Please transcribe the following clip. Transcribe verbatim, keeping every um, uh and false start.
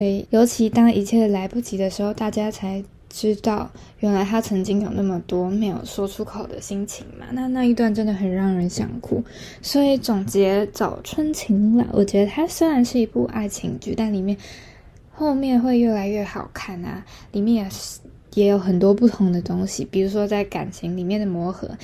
尤其当一切来不及的时候，大家才知道原来他曾经有那么多没有说出口的心情嘛。那那一段真的很让人想哭。所以总结早春情啦，我觉得它虽然是一部爱情剧，但里面后面会越来越好看啊，里面也是也有很多不同的东西，比如说在感情里面的磨合，